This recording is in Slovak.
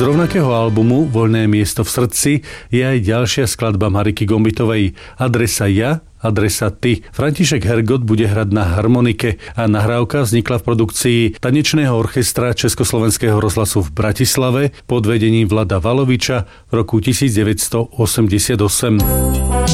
rovnakého albumu Voľné miesto v srdci je aj ďalšia skladba Mariky Gombitovej Adresa ja, adresa ty. František Hergot bude hrať na harmonike a nahrávka vznikla v produkcii Tanečného orchestra Československého rozhlasu v Bratislave pod vedením Vlada Valoviča v roku 1988.